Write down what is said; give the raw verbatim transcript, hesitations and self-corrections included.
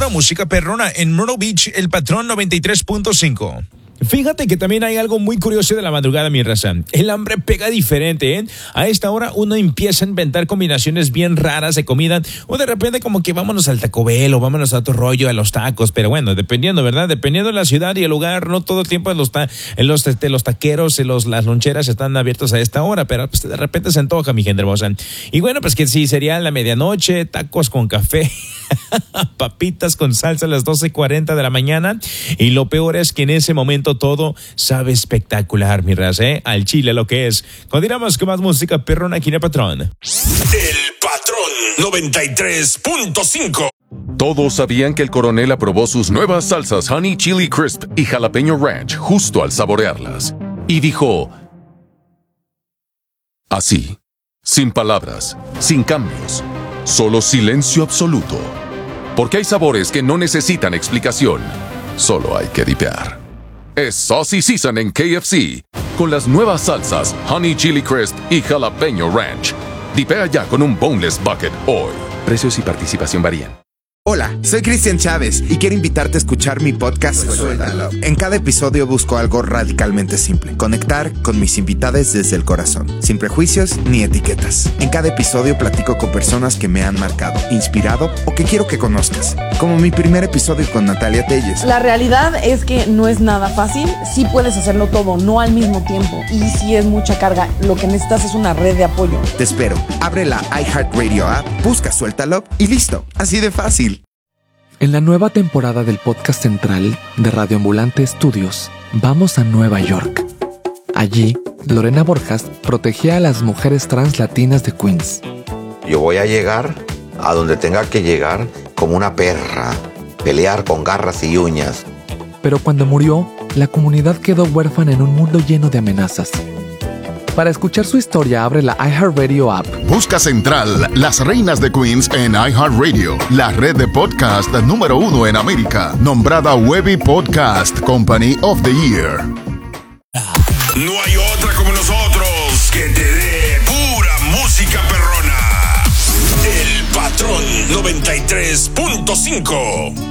música perrona en Myrtle Beach, El Patrón noventa y tres punto cinco. Fíjate que también hay algo muy curioso de la madrugada, mi raza. El hambre pega diferente, ¿eh? A esta hora uno empieza a inventar combinaciones bien raras de comida, o de repente como que vámonos al Taco Bell o vámonos a otro rollo, a los tacos, pero bueno, dependiendo, ¿verdad? Dependiendo de la ciudad y el lugar, no todo el tiempo los, ta- los, este, los taqueros y los, las loncheras están abiertos a esta hora, pero pues, de repente se antoja, mi gente hermosa. Y bueno, pues que sí, sería la medianoche, tacos con café, papitas con salsa a las doce cuarenta de la mañana, y lo peor es que en ese momento todo sabe espectacular, mi raza, ¿eh? Al chile lo que es. Continuamos con más música perrona aquí en El Patrón. El Patrón noventa y tres punto cinco. Todos sabían que el coronel aprobó sus nuevas salsas Honey Chili Crisp y Jalapeño Ranch justo al saborearlas. Y dijo... así, sin palabras, sin cambios, solo silencio absoluto. Porque hay sabores que no necesitan explicación, solo hay que dipear. Es Saucy Season en K F C, con las nuevas salsas Honey Chili Crisp y Jalapeño Ranch. Dipea ya con un Boneless Bucket hoy. Precios y participación varían. Hola, soy Cristian Chávez y quiero invitarte a escuchar mi podcast Suéltalo. En cada episodio busco algo radicalmente simple: conectar con mis invitados desde el corazón, sin prejuicios ni etiquetas. En cada episodio platico con personas que me han marcado, inspirado o que quiero que conozcas, como mi primer episodio con Natalia Telles. La realidad es que no es nada fácil. Sí puedes hacerlo todo, no al mismo tiempo, y sí es mucha carga. Lo que necesitas es una red de apoyo. Te espero. Abre la iHeartRadio app, busca Suéltalo y listo. Así de fácil. En la nueva temporada del podcast central de Radio Ambulante Estudios, vamos a Nueva York. Allí, Lorena Borjas protegía a las mujeres trans latinas de Queens. Yo voy a llegar a donde tenga que llegar como una perra, pelear con garras y uñas. Pero cuando murió, la comunidad quedó huérfana en un mundo lleno de amenazas. Para escuchar su historia, abre la iHeartRadio app. Busca Central, las reinas de Queens en iHeartRadio, la red de podcast número uno en América, nombrada Webby Podcast Company of the Year. No hay otra como nosotros que te dé pura música perrona. El Patrón noventa y tres punto cinco.